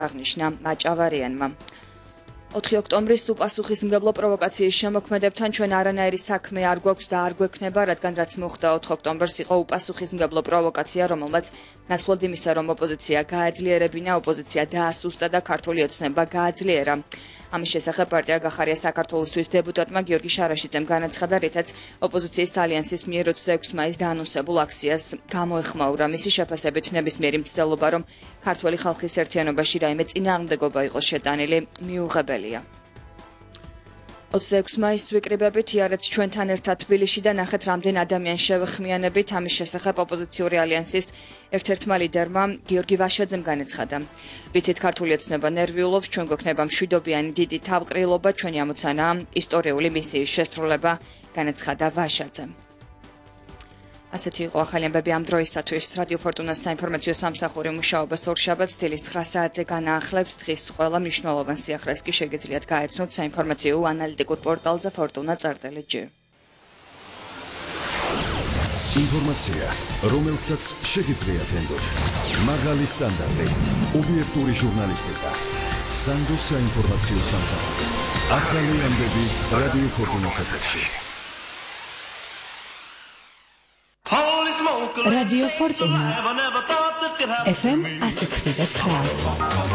აღნიშნა მაჭავარიანმა. 4 ოქტომბრის უპასუხისმგებლო პროვოკაციის შემოქმედებთან ჩვენ არანაირი საქმე არ გვაქვს და არ გვექნება, რადგან რაც მოხდა 4 ოქტომბერს იყო უპასუხისმგებლო პროვოკაცია, რომელმაც ნაცვლად იმისა, რომ ოპოზიცია გააძლიერებინა, ოპოზიცია დაასუსტა და ქართული ოცნება გააძლიერა. ამის შესახებ პარტია გახარია საქართველოსთვის დეპუტატმა გიორგი შარაშიძემ განაცხადა, რითაც ოპოზიციის ალიანსის მიერ 26 მაისს დაანონსებულ აქციას გამოეხმაურა. მისი შეფასებით ნებისმიერი მცდელობა, რომ ქართველი ხალხის ერთიანობაში რაიმე წინააღმდეგობა იყოს შეტანილი, მიუღებელია. 26 მაისს ვიკრიბებით იარეთ ჩვენთან ერთად თბილისში და ნახეთ რამდენ ადამიანს შევეხმიანებით. ამის შესახებ ოპოზიციური ალიანსის ერთ-ერთმა ლიდერმა გიორგი ვაშაძემ განაცხადა. ვიცით ქართული ოცნება ნერვიულობს, ჩვენ გვექნება მშვიდობიანი დიდი თავყრილობა, ჩვენი ამოცანაა ისტორიული მისიის შესრულება, განაცხადა ვაშაძემ. ასეთი იყო ახალი ამბები ამ დროისათვის. რადიო ფორტუნას საინფორმაციო სამსახური მუშაობას ორშაბათს დილის 9 საათზე განაახლებს. დღის ყველა მნიშვნელოვან სიახლეს კი შეგიძლიათ გაეცნოთ საინფორმაციო ანალიტიკურ პორტალზე fortuna.rt-j. ინფორმაცია, რომელსაც შეგიძლიათ ენდოთ. მაღალი სტანდარტი, ობიექტური ჟურნალისტიკა. სანდოს საინფორმაციო სამსახური. ახალი ამბები რადიო ფორტუნას ეთერში. Radio Fortuna FM 106.9